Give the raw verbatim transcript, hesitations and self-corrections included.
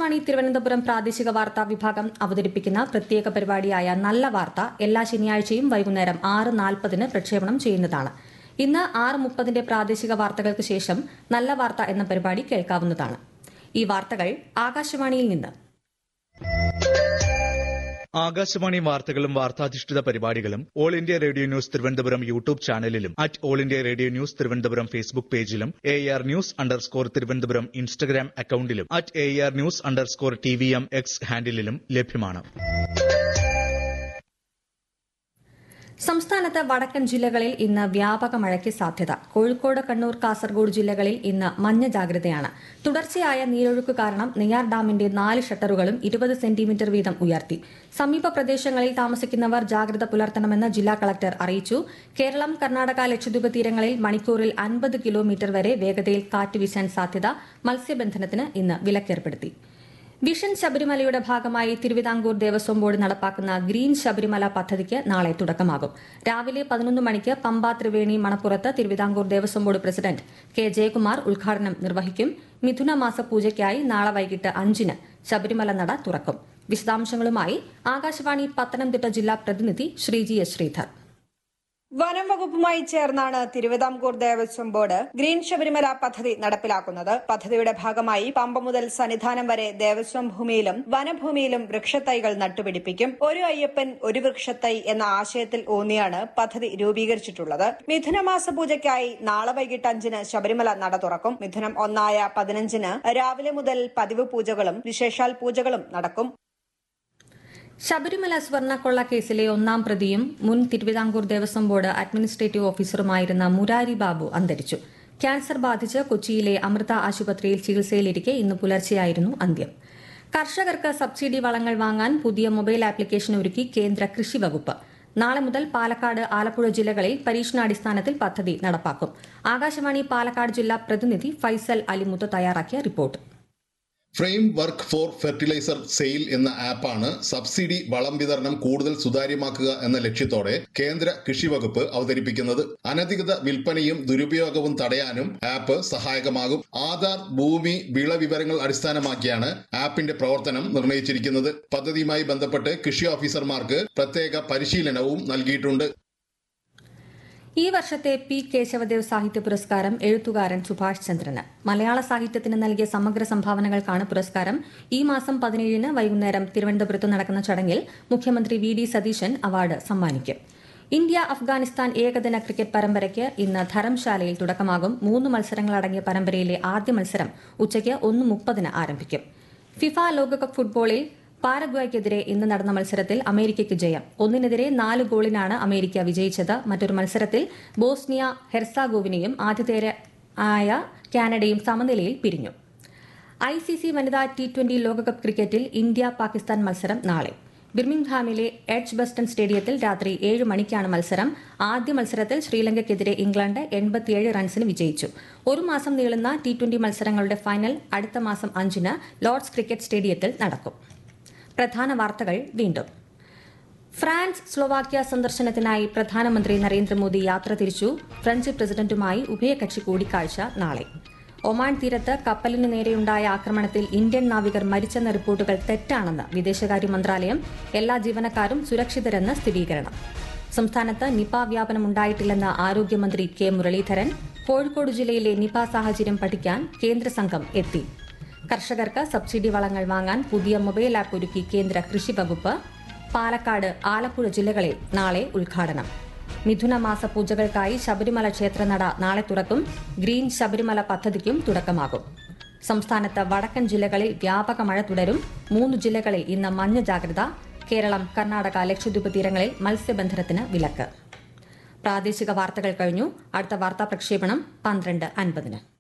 ആകാശവാണി തിരുവനന്തപുരം പ്രാദേശിക വാർത്താ വിഭാഗം അവതരിപ്പിക്കുന്ന പ്രത്യേക പരിപാടിയായ നല്ല വാർത്ത എല്ലാ ശനിയാഴ്ചയും വൈകുന്നേരം ആറ് നാൽപ്പതിന് പ്രക്ഷേപണം ചെയ്യുന്നതാണ്. ഇന്ന് ആറ് മുപ്പതിന്റെ പ്രാദേശിക വാർത്തകൾക്ക് ശേഷം നല്ല വാർത്ത എന്ന പരിപാടി കേൾക്കാവുന്നതാണ്. ഈ വാർത്തകൾ ആകാശവാണിയിൽ നിന്ന്. ആകാശവാണി വാർത്തകളും വാർത്താധിഷ്ഠിത പരിപാടികളും all India radio news Thiruvananthapuram YouTube ചാനലിലും at all India radio news Thiruvananthapuram Facebook പേജിലും A R news underscore Thiruvananthapuram Instagram അക്കൌണ്ടിലും at A R news underscore T V M X ഹാൻഡിലും ലഭ്യമാണ്. സംസ്ഥാനത്ത് വടക്കൻ ജില്ലകളിൽ ഇന്ന് വ്യാപക മഴയ്ക്ക് സാധ്യത. കോഴിക്കോട്, കണ്ണൂർ, കാസർഗോഡ് ജില്ലകളിൽ ഇന്ന് മഞ്ഞ ജാഗ്രതയാണ്. തുടർച്ചയായ നീരൊഴുക്ക് കാരണം നെയ്യാർ ഡാമിന്റെ നാല് ഷട്ടറുകളും ഇരുപത് സെന്റിമീറ്റർ വീതം ഉയർത്തി. സമീപ പ്രദേശങ്ങളിൽ താമസിക്കുന്നവർ ജാഗ്രത പുലർത്തണമെന്ന് ജില്ലാ കളക്ടർ അറിയിച്ചു. കേരളം, കർണാടക, ലക്ഷദ്വീപ് തീരങ്ങളിൽ മണിക്കൂറിൽ അൻപത് കിലോമീറ്റർ വരെ വേഗതയിൽ കാറ്റ് വീശാൻ സാധ്യത. മത്സ്യബന്ധനത്തിന് ഇന്ന് വിലക്കേർപ്പെടുത്തി. വിഷൻ ശബരിമലയുടെ ഭാഗമായി തിരുവിതാംകൂർ ദേവസ്വം ബോർഡ് നടപ്പാക്കുന്ന ഗ്രീൻ ശബരിമല പദ്ധതിക്ക് നാളെ തുടക്കമാകും. രാവിലെ പതിനൊന്ന് മണിക്ക് പമ്പ ത്രിവേണി മണപ്പുറത്ത് Thiruvithamkoor Devaswom board president K Jayakumar ഉദ്ഘാടനം നിർവഹിക്കും. മിഥുന മാസ പൂജയ്ക്കായി നാളെ വൈകിട്ട് അഞ്ചിന് ശബരിമല നട തുറക്കും. വിശദാംശങ്ങളുമായി ആകാശവാണി പത്തനംതിട്ട ജില്ലാ പ്രതിനിധി ശ്രീജി എസ് ശ്രീധർ. വനം വകുപ്പുമായി ചേർന്നാണ് തിരുവിതാംകൂർ ദേവസ്വം ബോർഡ് ഗ്രീൻ ശബരിമല പദ്ധതി നടപ്പിലാക്കുന്നത്. പദ്ധതിയുടെ ഭാഗമായി പമ്പ മുതൽ സന്നിധാനം വരെ ദേവസ്വം ഭൂമിയിലും വനഭൂമിയിലും വൃക്ഷത്തൈകൾ നട്ടുപിടിപ്പിക്കും. ഒരു അയ്യപ്പൻ ഒരു വൃക്ഷത്തൈ എന്ന ആശയത്തിൽ ഊന്നിയാണ് പദ്ധതി രൂപീകരിച്ചിട്ടുള്ളത്. മിഥുനമാസ പൂജയ്ക്കായി നാളെ വൈകിട്ട് അഞ്ചിന് ശബരിമല നട തുറക്കും. മിഥുനം ഒന്നായ പതിനഞ്ചിന് രാവിലെ മുതൽ പതിവ് പൂജകളും വിശേഷാൽ പൂജകളും നടക്കും. ശബരിമല സ്വർണ്ണക്കൊള്ള കേസിലെ ഒന്നാം പ്രതിയും മുൻ തിരുവിതാംകൂർ ദേവസ്വം ബോർഡ് അഡ്മിനിസ്ട്രേറ്റീവ് ഓഫീസറുമായിരുന്ന മുരാരി ബാബു അന്തരിച്ചു. ക്യാൻസർ ബാധിച്ച് കൊച്ചിയിലെ അമൃത ആശുപത്രിയിൽ ചികിത്സയിലിരിക്കെ ഇന്ന് പുലർച്ചെയായിരുന്നു അന്ത്യം. കർഷകർക്ക് സബ്സിഡി വളങ്ങൾ വാങ്ങാൻ പുതിയ മൊബൈൽ ആപ്ലിക്കേഷൻ ഒരുക്കി കേന്ദ്ര കൃഷി വകുപ്പ്. നാളെ മുതൽ പാലക്കാട്, ആലപ്പുഴ ജില്ലകളിൽ പരീക്ഷണാടിസ്ഥാനത്തിൽ പദ്ധതി നടപ്പാക്കും. ആകാശവാണി പാലക്കാട് ജില്ലാ പ്രതിനിധി ഫൈസൽ അലിമുത്ത് തയ്യാറാക്കിയ report. Frame work for fertiliser sale എന്ന ആപ്പാണ് സബ്സിഡി വളം വിതരണം കൂടുതൽ സുതാര്യമാക്കുക എന്ന ലക്ഷ്യത്തോടെ കേന്ദ്ര കൃഷി വകുപ്പ് അവതരിപ്പിക്കുന്നത്. അനധികൃത വിൽപ്പനയും ദുരുപയോഗവും തടയാനും ആപ്പ് സഹായകമാകും. ആധാർ, ഭൂമി, വിള വിവരങ്ങൾ അടിസ്ഥാനമാക്കിയാണ് ആപ്പിന്റെ പ്രവർത്തനം നിർണയിച്ചിരിക്കുന്നത്. പദ്ധതിയുമായി ബന്ധപ്പെട്ട് കൃഷി ഓഫീസർമാർക്ക് പ്രത്യേക പരിശീലനവും നൽകിയിട്ടുണ്ട്. ഈ വർഷത്തെ പി കേശവദേവ് സാഹിത്യ പുരസ്കാരം എഴുത്തുകാരൻ സുഭാഷ് ചന്ദ്രന്. മലയാള സാഹിത്യത്തിന് നൽകിയ സമഗ്ര സംഭാവനകൾക്കാണ് പുരസ്കാരം. ഈ മാസം പതിനേഴിന് വൈകുന്നേരം തിരുവനന്തപുരത്ത് നടക്കുന്ന ചടങ്ങിൽ മുഖ്യമന്ത്രി വി ഡി സതീശൻ അവാർഡ് സമ്മാനിക്കും. ഇന്ത്യ അഫ്ഗാനിസ്ഥാൻ ഏകദിന ക്രിക്കറ്റ് പരമ്പരയ്ക്ക് ഇന്ന് ധരംശാലയിൽ തുടക്കമാകും. മൂന്ന് മത്സരങ്ങളടങ്ങിയ പരമ്പരയിലെ ആദ്യ മത്സരം ഉച്ചയ്ക്ക് ഒന്ന് മുപ്പതിന് ആരംഭിക്കും. ഫിഫ ലോകകപ്പ് ഫുട്ബോളിൽ പാരഗ്വായ്ക്കെതിരെ ഇന്ന് നടന്ന മത്സരത്തിൽ അമേരിക്കയ്ക്ക് ജയം. ഒന്നിനെതിരെ നാല് ഗോളിനാണ് അമേരിക്ക വിജയിച്ചത്. മറ്റൊരു മത്സരത്തിൽ ബോസ്നിയ ഹെർസാഗോവിനയും ആതിഥേയരായ കാനഡയും സമനിലയിൽ പിരിഞ്ഞു. ഐ സി സി വനിതാ ടി ട്വന്റി ലോകകപ്പ് ക്രിക്കറ്റിൽ ഇന്ത്യ പാകിസ്ഥാൻ മത്സരം നാളെ. ബിർമിംഗ്ഹാമിലെ എഡ്ജ് ബസ്റ്റൺ സ്റ്റേഡിയത്തിൽ രാത്രി ഏഴ് മണിക്കാണ് മത്സരം. ആദ്യ മത്സരത്തിൽ ശ്രീലങ്കയ്ക്കെതിരെ ഇംഗ്ലണ്ട് എൺപത്തിയേഴ് റൺസിന് വിജയിച്ചു. ഒരു മാസം നീളുന്ന ടി ട്വന്റി മത്സരങ്ങളുടെ ഫൈനൽ അടുത്ത മാസം അഞ്ചിന് ലോർഡ്സ് ക്രിക്കറ്റ് സ്റ്റേഡിയത്തിൽ നടക്കും. പ്രധാന വാർത്തകൾ വീണ്ടും. ഫ്രാൻസ്, സ്ലോവാക്യ സന്ദർശനത്തിനായി പ്രധാനമന്ത്രി നരേന്ദ്രമോദി യാത്ര തിരിച്ചു. ഫ്രഞ്ച് പ്രസിഡന്റുമായി ഉഭയകക്ഷി കൂടിക്കാഴ്ച നാളെ. ഒമാൻ തീരത്ത് കപ്പലിന് നേരെയുണ്ടായ ആക്രമണത്തിൽ ഇന്ത്യൻ നാവികർ മരിച്ചെന്ന റിപ്പോർട്ടുകൾ തെറ്റാണെന്ന് വിദേശകാര്യ മന്ത്രാലയം. എല്ലാ ജീവനക്കാരും സുരക്ഷിതരെന്ന് സ്ഥിരീകരണം. സംസ്ഥാനത്ത് നിപ വ്യാപനം ഉണ്ടായിട്ടില്ലെന്ന് ആരോഗ്യമന്ത്രി കെ മുരളീധരൻ. കോഴിക്കോട് ജില്ലയിലെ നിപ സാഹചര്യം പഠിക്കാൻ കേന്ദ്ര സംഘം എത്തി. കർഷകർക്ക് സബ്സിഡി വളങ്ങൾ വാങ്ങാൻ പുതിയ മൊബൈൽ ആപ്പ് ഒരുക്കി കേന്ദ്ര കൃഷി വകുപ്പ്. പാലക്കാട്, ആലപ്പുഴ ജില്ലകളിൽ നാളെ ഉദ്ഘാടനം. മിഥുന മാസ പൂജകൾക്കായി ശബരിമല ക്ഷേത്രനട നാളെ തുറക്കും. ഗ്രീൻ ശബരിമല പദ്ധതിക്കും തുടക്കമാകും. സംസ്ഥാനത്ത് വടക്കൻ ജില്ലകളിൽ വ്യാപക മഴ തുടരും. മൂന്ന് ജില്ലകളിൽ ഇന്ന് മഞ്ഞ ജാഗ്രത. കേരളം, കർണാടക, ലക്ഷദ്വീപ് തീരങ്ങളിൽ മത്സ്യബന്ധനത്തിന് വിലക്ക്. പ്രാദേശിക വാർത്തകൾ കഴിഞ്ഞു. അടുത്ത വാർത്താ പ്രക്ഷേപണം പന്ത്രണ്ട് അൻപതിന്.